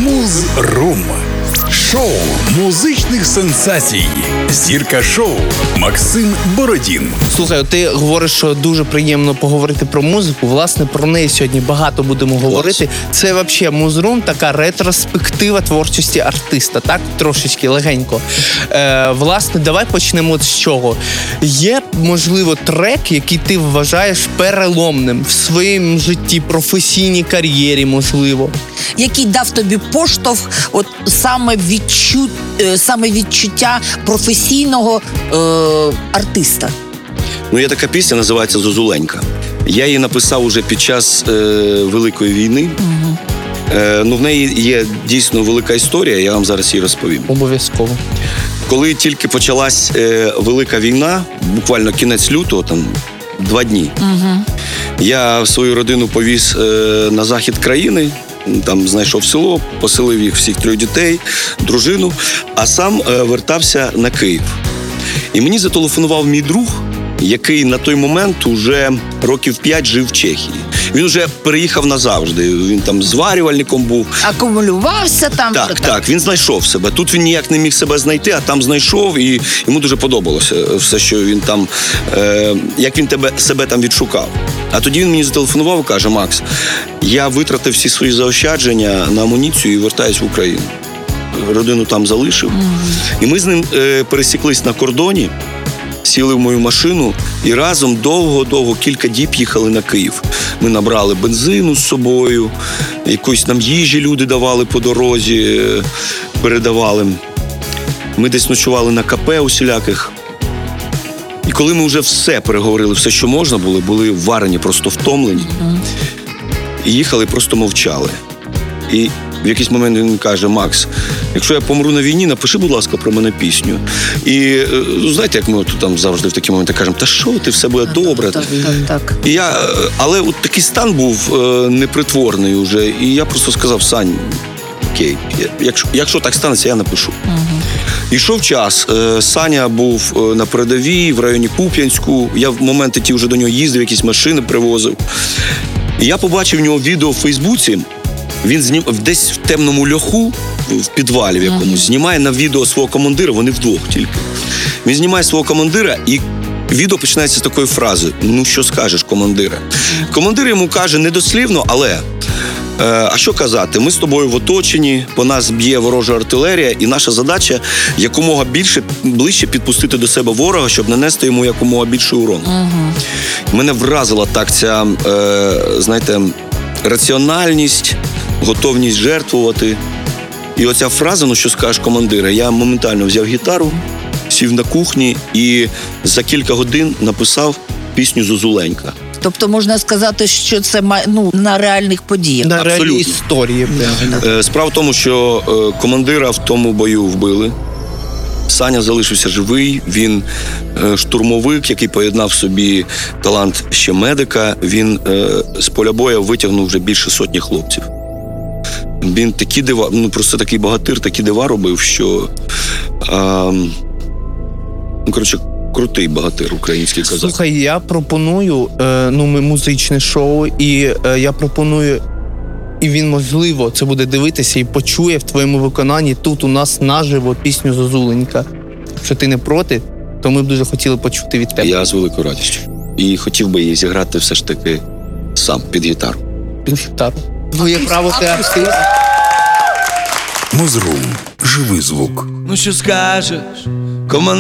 Муз-рум. Шоу музичних сенсацій. Зірка шоу Максим Бородін. Слухай, ти говориш, що дуже приємно поговорити про музику. Власне, про неї сьогодні багато будемо говорити. Це взагалі муз-рум, така ретроспектива творчості артиста, так? Трошечки легенько. Власне, давай почнемо з чого. Є, можливо, трек, який ти вважаєш переломним в своєму житті, професійній кар'єрі, можливо. Який дав тобі поштовх, от саме відчуття професійного артиста? Ну, є така пісня, називається «Зозуленька». Я її написав уже під час Великої війни. Ну, в неї є дійсно велика історія, я вам зараз її розповім. Обов'язково. Коли тільки почалась Велика війна, буквально кінець лютого, там 2 дні, я свою родину повіз на захід країни, там знайшов село, поселив їх всіх 3 дітей, дружину, а сам вертався на Київ. І мені зателефонував мій друг, який на той момент уже років 5 жив в Чехії. Він вже переїхав назавжди, він там зварювальником був. Акумулювався там? Так, він знайшов себе. Тут він ніяк не міг себе знайти, а там знайшов, і йому дуже подобалося все, що він там, як він себе там відшукав. А тоді він мені зателефонував і каже: Макс, я витратив всі свої заощадження на амуніцію і вертаюсь в Україну. Родину там залишив. І ми з ним пересіклись на кордоні, сіли в мою машину і разом довго-довго, кілька діб їхали на Київ. Ми набрали бензину з собою, якусь нам їжі люди давали по дорозі, передавали. Ми десь ночували на КП усіляких. І коли ми вже все переговорили, все, що можна було, були варені, просто втомлені. І їхали, просто мовчали. І в якийсь момент він каже: Макс, якщо я помру на війні, напиши, будь ласка, про мене пісню. І знаєте, як ми тут там завжди в такі моменти кажемо: та що ти, все буде добре. Так. І але от такий стан був непритворний уже. І я просто сказав: Сань, окей, якщо так станеться, я напишу. Ішов час, Саня був на передовій, в районі Куп'янську. Я в моменти ті вже до нього їздив, якісь машини привозив. І я побачив в нього відео в Фейсбуці. Він десь в темному льоху, в підвалі в якомусь, знімає на відео свого командира, вони вдвох тільки. Він знімає свого командира, і відео починається з такої фрази: ну, що скажеш, командире? Командир йому каже недослівно, але а що казати, ми з тобою в оточенні, по нас б'є ворожа артилерія, і наша задача якомога ближче підпустити до себе ворога, щоб нанести йому якомога більший урон. Мене вразила так ця, знаєте, раціональність, готовність жертвувати. І оця фраза: ну, що скажеш, командире? Я моментально взяв гітару, сів на кухні і за кілька годин написав пісню «Зозуленька». Тобто можна сказати, що це на реальних подіях. На реальній історії. Справа в тому, що командира в тому бою вбили. Саня залишився живий, він штурмовик, який поєднав в собі талант ще медика. Він з поля бою витягнув вже більше 100 хлопців. Він такі дива, просто такий богатир, такі дива робив, що крутий богатир український козак. Слухай, я пропоную, ми музичне шоу, і я пропоную, і він, можливо, це буде дивитися і почує в твоєму виконанні тут у нас наживо пісню «Зозуленька». Якщо ти не проти, то ми б дуже хотіли почути від тебе. Я з великою радістю. І хотів би її зіграти все ж таки сам, під гітару. Під гітару. Твоє право, ти артист. Муз-рум. Живий звук. Ну що скажеш, командир?